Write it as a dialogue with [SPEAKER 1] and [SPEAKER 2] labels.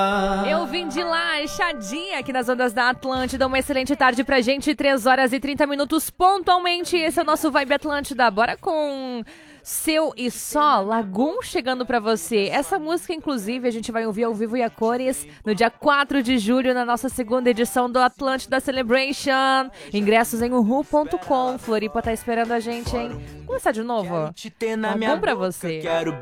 [SPEAKER 1] Eu vim de lá, Xadinha, aqui nas ondas da Atlântida. Uma excelente tarde pra gente, 3 horas e 30 minutos pontualmente. Esse é o nosso Vibe Atlântida. Bora com Seu e Só, Lagum chegando pra você. Essa música, inclusive, a gente vai ouvir ao vivo e a cores no dia 4 de julho, na nossa segunda edição do Atlântida Celebration. Ingressos em uhu.com. Floripa tá esperando a gente, hein? Vamos começar de novo? Lagum pra você.